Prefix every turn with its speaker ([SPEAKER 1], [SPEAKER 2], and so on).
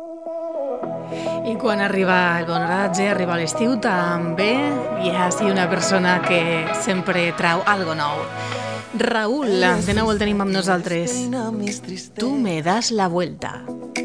[SPEAKER 1] I quan arriba el bon oratge, arriba l'estiu, també hi ha una persona que sempre trau algo nou. Raúl, de nou el tenim amb nosaltres. Tu me das la vuelta.